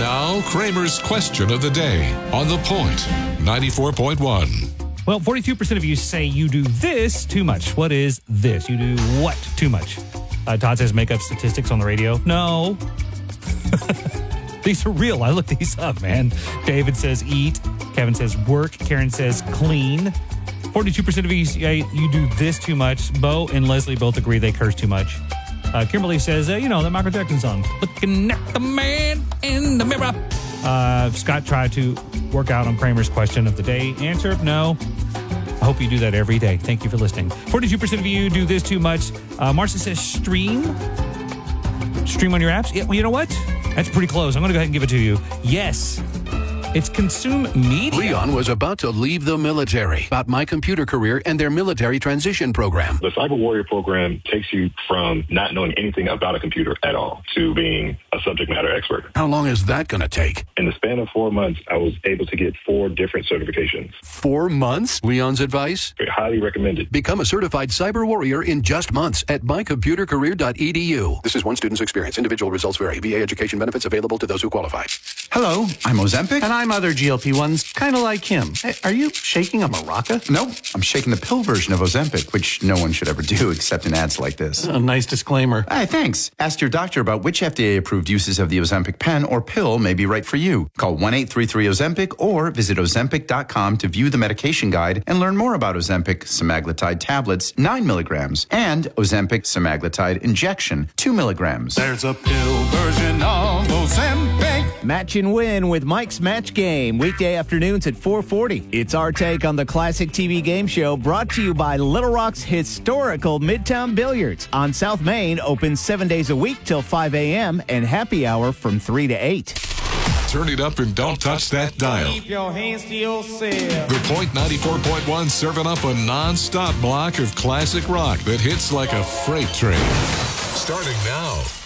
Now, Kramer's question of the day on The Point, 94.1. Well, 42% of you say you do this too much. What is this? You do what too much? Todd says make up statistics on the radio. No. These are real. I looked these up, man. David says eat. Kevin says work. Karen says clean. 42% of you say you do this too much. Bo and Leslie both agree they curse too much. Kimberly says, the Michael Jackson song, looking at the man in the mirror. Scott tried to work out on Kramer's question of the day. Answer, no. I hope you do that every day. Thank you for listening. 42% of you do this too much. Marcia says stream. Stream on your apps? Yeah, well, you know what? That's pretty close. I'm going to go ahead and give it to you. Yes. It's consume media. Leon was about to leave the military. About My Computer Career and their military transition program. The Cyber Warrior program takes you from not knowing anything about a computer at all to being a subject matter expert. How long is that going to take? In the span of 4 months, I was able to get 4 different certifications. 4 months? Leon's advice? Highly recommended. Become a certified cyber warrior in just months at mycomputercareer.edu. This is one student's experience. Individual results vary. VA education benefits available to those who qualify. Hello, I'm Ozempic. And I'm other GLP-1s, kind of like him. Hey, are you shaking a maraca? No, I'm shaking the pill version of Ozempic, which no one should ever do except in ads like this. A nice disclaimer. Hey, thanks. Ask your doctor about which FDA-approved uses of the Ozempic pen or pill may be right for you. Call 1-833-OZEMPIC or visit Ozempic.com to view the medication guide and learn more about Ozempic semaglutide tablets, 9 milligrams, and Ozempic semaglutide injection, 2 milligrams. There's a pill version of Ozempic. Match and win with Mike's Match Game, weekday afternoons at 4:40. It's our take on the classic TV game show, brought to you by Little Rock's historical Midtown Billiards on South Main, open 7 days a week till 5 a.m. and happy hour from 3 to 8. Turn it up and don't touch that dial. Keep your hands to yourself. The Point 94.1 serving up a non-stop block of classic rock that hits like a freight train. Starting now.